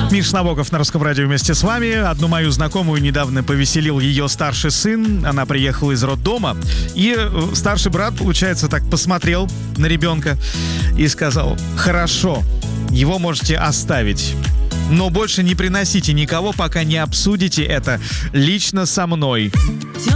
Миша Набоков на Русском радио вместе с вами. Одну мою знакомую недавно повеселил ее старший сын. Она приехала из роддома. И старший брат, получается, так посмотрел на ребенка и сказал: хорошо, его можете оставить, но больше не приносите никого, пока не обсудите это лично со мной.